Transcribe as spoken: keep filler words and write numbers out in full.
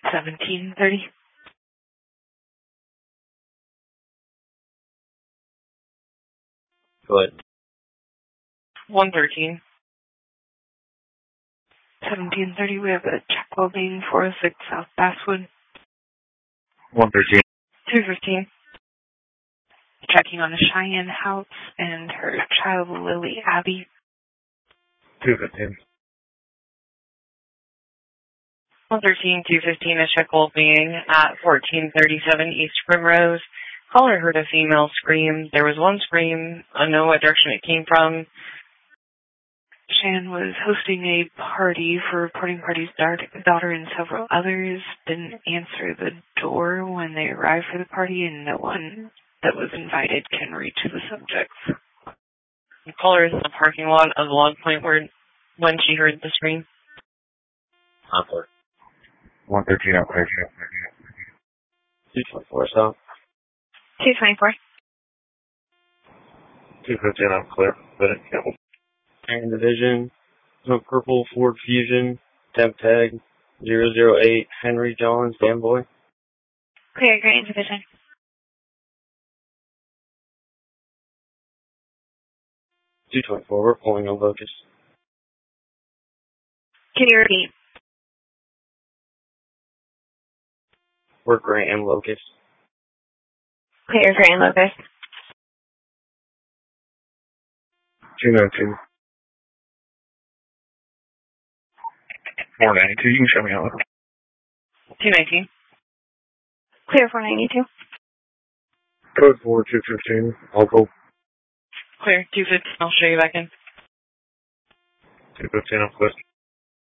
seventeen thirty. Go ahead. one thirteen. seventeen thirty, we have a check well-being four oh six South Basswood. one thirteen. two fifteen. Checking on a Cheyenne House and her child Lily Abby. two fifteen. one thirteen, two fifteen, a check well-being at fourteen thirty-seven East Primrose. Caller heard a female scream. There was one scream. I know what direction it came from. Shan was hosting a party for reporting party's daughter and several others. Didn't answer the door when they arrived for the party, and no one that was invited can reach the subjects. The caller is in the parking lot of Log Point where when she heard the scream. Clear. one thirteen out clear. two twenty-four south. two twenty-four. two fifteen out clear. And Division, no Purple Ford Fusion, temp tag zero zero eight Henry Johns, Danboy. Clear, Grant Division. two twenty-four, we're pulling on Locust. Can you repeat? We're Grant and Locust. Clear, Grant Locust. two nineteen. four ninety-two, you can show me out. two nineteen. Clear, four ninety-two. Code four two fifteen, local. Clear, two fifteen, I'll show you back in. two fifteen, I'm clear.